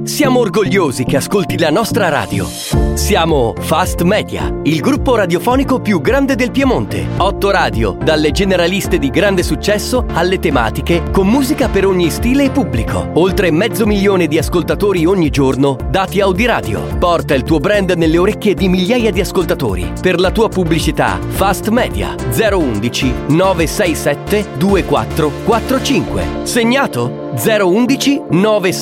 Siamo orgogliosi che ascolti la nostra radio. Siamo Fast Media, il gruppo radiofonico più grande del Piemonte. 8 radio, dalle generaliste di grande successo alle tematiche, con musica per ogni stile e pubblico. Oltre 500.000 di ascoltatori ogni giorno, dati Audiradio. Porta il tuo brand nelle orecchie di migliaia di ascoltatori. Per la tua pubblicità, Fast Media 011 967 2445. Segnato? 011 967